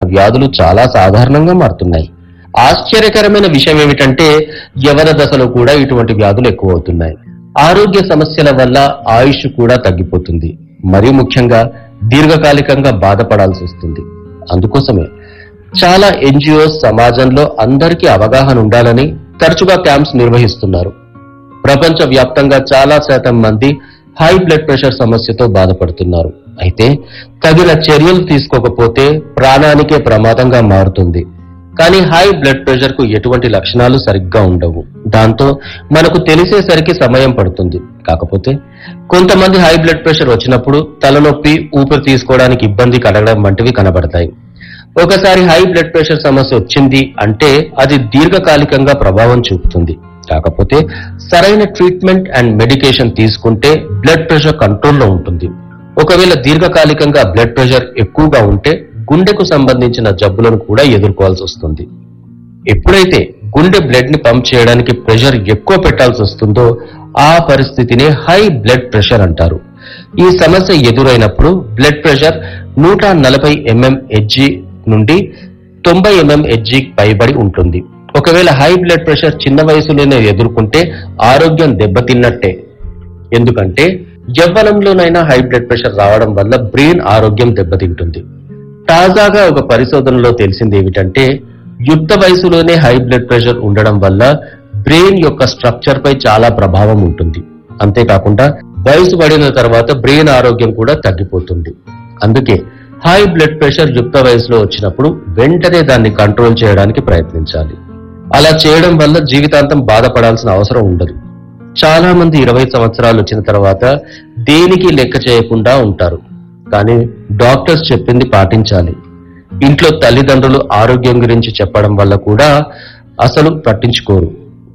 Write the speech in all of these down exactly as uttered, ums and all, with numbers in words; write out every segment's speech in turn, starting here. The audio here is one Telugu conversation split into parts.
వ్యాధులు చాలా సాధారణంగా మారుతున్నాయి. ఆశ్చర్యకరమైన విషయం ఏమిటంటే యవన దశలో కూడా ఇటువంటి వ్యాధులు ఎక్కువ అవుతున్నాయి. ఆరోగ్య సమస్యల వల్ల ఆయుష్ కూడా తగ్గిపోతుంది. మరీ ముఖ్యంగా దీర్ఘకాలికంగా బాధపడాల్సి వస్తుంది. అందుకోసమే చాలా ఎన్జిఓస్ సమాజంలో అందరికీ అవగాహన ఉండాలని తరచుగా క్యాంప్స్ నిర్వహిస్తున్నారు. ప్రపంచ వ్యాప్తంగా చాలా శాతం మంది హై బ్లడ్ ప్రెషర్ సమస్యతో బాధపడుతున్నారు. అయితే తగిన చర్యలు తీసుకోకపోతే ప్రాణానికే ప్రమాదంగా మారుతుంది. కానీ హై బ్లడ్ ప్రెషర్ కు ఎటువంటి లక్షణాలు సరిగ్గా ఉండవు. దాంతో మనకు తెలిసేసరికి సమయం పడుతుంది. కాకపోతే కొంతమంది హై బ్లడ్ ప్రెషర్ వచ్చినప్పుడు తలనొప్పి, ఊపిరి తీసుకోవడానికి ఇబ్బంది కలగడం వంటివి కనబడతాయి. ఒకసారి హై బ్లడ్ ప్రెషర్ సమస్య వచ్చింది అంటే అది దీర్ఘకాలికంగా ప్రభావం చూపుతుంది. కాకపోతే సరైన ట్రీట్మెంట్ అండ్ మెడికేషన్ తీసుకుంటే బ్లడ్ ప్రెషర్ కంట్రోల్లో ఉంటుంది. ఒకవేళ దీర్ఘకాలికంగా బ్లడ్ ప్రెషర్ ఎక్కువగా ఉంటే గుండెకు సంబంధించిన జబ్బులను కూడా ఎదుర్కోవాల్సి వస్తుంది. ఎప్పుడైతే గుండె బ్లడ్ ని పంప్ చేయడానికి ప్రెషర్ ఎక్కువ పెట్టాల్సి వస్తుందో ఆ పరిస్థితిని హై బ్లడ్ ప్రెషర్ అంటారు. ఈ సమస్య ఎదురైనప్పుడు బ్లడ్ ప్రెషర్ నూట నలభై ఎంఎం హెచ్జి నుండి తొంభై ఎంఎం హెచ్జి పైబడి ఉంటుంది. ఒకవేళ హై బ్లడ్ ప్రెషర్ చిన్న వయసులోనే ఎదుర్కొంటే ఆరోగ్యం దెబ్బతిన్నట్టే. ఎందుకంటే యవ్వనంలోనైనా హై బ్లడ్ ప్రెషర్ రావడం వల్ల బ్రెయిన్ ఆరోగ్యం దెబ్బతింటుంది. తాజాగా ఒక పరిశోధనలో తెలిసింది ఏమిటంటే యుక్త వయసులోనే హై బ్లడ్ ప్రెషర్ ఉండడం వల్ల బ్రెయిన్ యొక్క స్ట్రక్చర్ పై చాలా ప్రభావం ఉంటుంది. అంతేకాకుండా వయసు పడిన తర్వాత బ్రెయిన్ ఆరోగ్యం కూడా తగ్గిపోతుంది. అందుకే హై బ్లడ్ ప్రెషర్ యుక్త వయసులో వచ్చినప్పుడు వెంటనే దాన్ని కంట్రోల్ చేయడానికి ప్రయత్నించాలి. అలా చేయడం వల్ల జీవితాంతం బాధపడాల్సిన అవసరం ఉండదు. చాలా మంది ఇరవై సంవత్సరాలు వచ్చిన తర్వాత దేనికి లెక్క చేయకుండా ఉంటారు. కానీ డాక్టర్స్ చెప్పింది పాటించాలి. ఇంట్లో తల్లిదండ్రులు ఆరోగ్యం గురించి చెప్పడం వల్ల కూడా అసలు పట్టించుకోరు.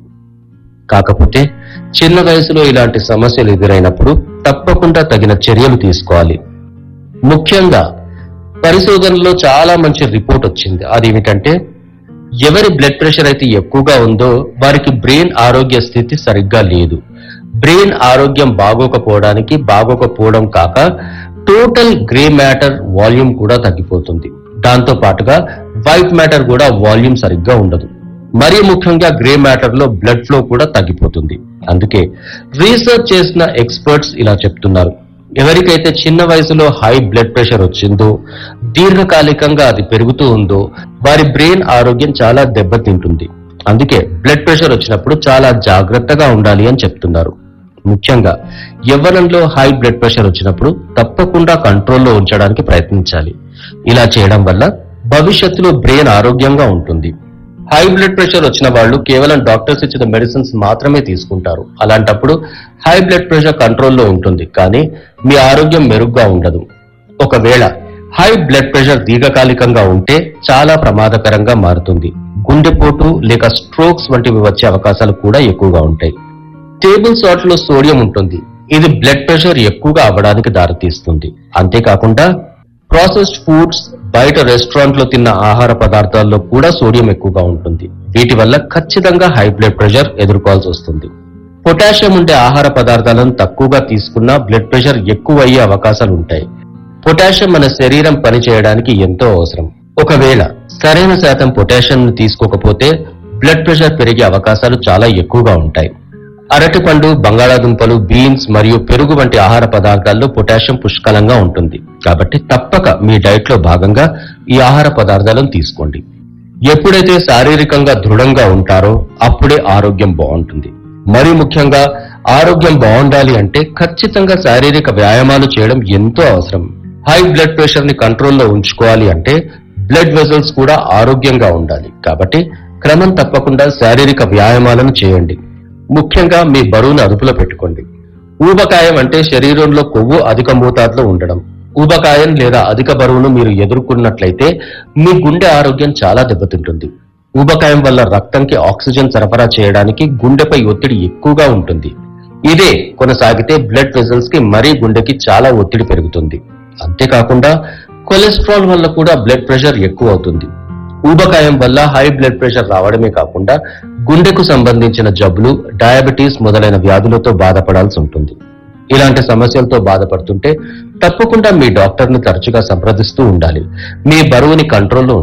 కాకపోతే చిన్న వయసులో ఇలాంటి సమస్యలు ఎదురైనప్పుడు తప్పకుండా తగిన చర్యలు తీసుకోవాలి. ముఖ్యంగా పరిశోధనలో చాలా మంచి రిపోర్ట్ వచ్చింది. అదేమిటంటే ఎవరి బ్లడ్ ప్రెషర్ అయితే ఎక్కువగా ఉందో వారికి బ్రెయిన్ ఆరోగ్య స్థితి సరిగ్గా లేదు. బ్రెయిన్ ఆరోగ్యం బాగోకపోవడానికి బాగోకపోవడం కాక టోటల్ గ్రే మ్యాటర్ వాల్యూమ్ కూడా తగ్గిపోతుంది. దాంతో పాటుగా వైట్ మ్యాటర్ కూడా వాల్యూమ్ సరిగ్గా ఉండదు. మరీ ముఖ్యంగా గ్రే మ్యాటర్ లో బ్లడ్ ఫ్లో కూడా తగ్గిపోతుంది. అందుకే రీసెర్చ్ చేసిన ఎక్స్పర్ట్స్ ఇలా చెప్తున్నారు. ఎవరికైతే చిన్న వయసులో హై బ్లడ్ ప్రెషర్ వచ్చిందో దీర్ఘకాలికంగా అది పెరుగుతూ ఉందో వారి బ్రెయిన్ ఆరోగ్యం చాలా దెబ్బతింటుంది. అందుకే బ్లడ్ ప్రెషర్ వచ్చినప్పుడు చాలా జాగ్రత్తగా ఉండాలి అని చెప్తున్నారు. ముఖ్యంగా యవ్వనంలో హై బ్లడ్ ప్రెషర్ వచ్చినప్పుడు తప్పకుండా కంట్రోల్లో ఉంచడానికి ప్రయత్నించాలి. ఇలా చేయడం వల్ల భవిష్యత్తులో బ్రెయిన్ ఆరోగ్యంగా ఉంటుంది. హై బ్లడ్ ప్రెషర్ వచ్చిన వాళ్ళు కేవలం డాక్టర్స్ ఇచ్చిన మెడిసిన్స్ మాత్రమే తీసుకుంటారు. అలాంటప్పుడు హై బ్లడ్ ప్రెషర్ కంట్రోల్లో ఉంటుంది, కానీ మీ ఆరోగ్యం మెరుగ్గా ఉండదు. ఒకవేళ హై బ్లడ్ ప్రెషర్ దీర్ఘకాలికంగా ఉంటే చాలా ప్రమాదకరంగా మారుతుంది. గుండెపోటు లేక స్ట్రోక్స్ వంటివి వచ్చే అవకాశాలు కూడా ఎక్కువగా ఉంటాయి. టేబుల్ సాల్ట్ లో సోడియం ఉంటుంది. ఇది బ్లడ్ ప్రెషర్ ఎక్కువగా అవ్వడానికి దారితీస్తుంది. అంతేకాకుండా ప్రాసెస్డ్ ఫుడ్స్, బయట రెస్టారెంట్ లో తిన్న ఆహార పదార్థాల్లో కూడా సోడియం ఎక్కువగా ఉంటుంది. వీటి వల్ల ఖచ్చితంగా హై బ్లడ్ ప్రెషర్ ఎదుర్కోవాల్సి వస్తుంది. పొటాషియం ఉండే ఆహార పదార్థాలను తక్కువగా తీసుకున్నా బ్లడ్ ప్రెషర్ ఎక్కువ అయ్యే అవకాశాలు ఉంటాయి. పొటాషియం మన శరీరం పనిచేయడానికి ఎంతో అవసరం. ఒకవేళ సరైన శాతం పొటాషియం తీసుకోకపోతే బ్లడ్ ప్రెషర్ పెరిగే అవకాశాలు చాలా ఎక్కువగా ఉంటాయి. అరటిపండు, బంగాళాదుంపలు, బీన్స్ మరియు పెరుగు వంటి ఆహార పదార్థాల్లో పొటాషియం పుష్కలంగా ఉంటుంది. కాబట్టి తప్పక మీ డైట్ లో భాగంగా ఈ ఆహార పదార్థాలను తీసుకోండి. ఎప్పుడైతే శారీరకంగా దృఢంగా ఉంటారో అప్పుడే ఆరోగ్యం బాగుంటుంది. మరి ముఖ్యంగా ఆరోగ్యం బాగుండాలి అంటే ఖచ్చితంగా శారీరక వ్యాయామాలు చేయడం ఎంతో అవసరం. హై బ్లడ్ ప్రెషర్ ని కంట్రోల్లో ఉంచుకోవాలి అంటే బ్లడ్ వెజల్స్ కూడా ఆరోగ్యంగా ఉండాలి. కాబట్టి క్రమం తప్పకుండా శారీరక వ్యాయామాలను చేయండి. ముఖ్యంగా మీ బరువును అదుపులో పెట్టుకోండి. ఊబకాయం అంటే శరీరంలో కొవ్వు అధిక మోతాదులో ఉండడం. ఊబకాయం లేదా అధిక బరువును మీరు ఎదుర్కొన్నట్లయితే మీ గుండె ఆరోగ్యం చాలా దెబ్బతింటుంది. ఊబకాయం వల్ల రక్తంకి ఆక్సిజన్ సరఫరా చేయడానికి గుండెపై ఒత్తిడి ఎక్కువగా ఉంటుంది. ఇదే కొనసాగితే బ్లడ్ వెజల్స్ కి మరీ గుండెకి చాలా ఒత్తిడి పెరుగుతుంది. అంతేకాకుండా కొలెస్ట్రాల్ వల్ల కూడా బ్లడ్ ప్రెషర్ ఎక్కువ అవుతుంది. ఊబకాయం వల్ల హై బ్లడ్ ప్రెషర్ రావడమే కాకుండా గుండెకు సంబంధించిన జబ్బులు, డయాబెటీస్ మొదలైన వ్యాధులతో బాధపడాల్సి ఉంటుంది. ఇలాంటి సమస్యలతో బాధపడుతుంటే తప్పకుండా మీ డాక్టర్ ని తరచుగా సంప్రదిస్తూ ఉండాలి. మీ బరువుని కంట్రోల్లో